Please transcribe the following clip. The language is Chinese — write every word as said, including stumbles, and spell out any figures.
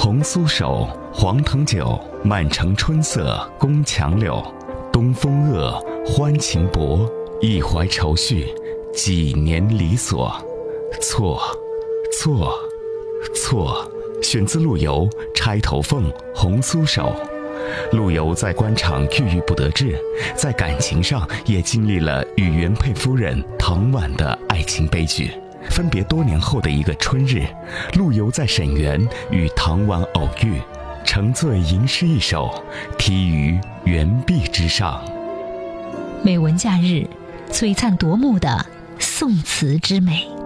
红酥手，黄藤酒，满城春色宫墙柳。东风恶，欢情薄，一怀愁绪，几年离索。错，错，错。选自陆游《钗头凤·红酥手》。陆游在官场郁郁不得志，在感情上也经历了与原配夫人唐婉的爱情悲剧。分别多年后的一个春日，陆游在沈园与唐婉偶遇，乘醉吟诗一首，题于园壁之上。 美文假日，璀璨夺目的宋词之美。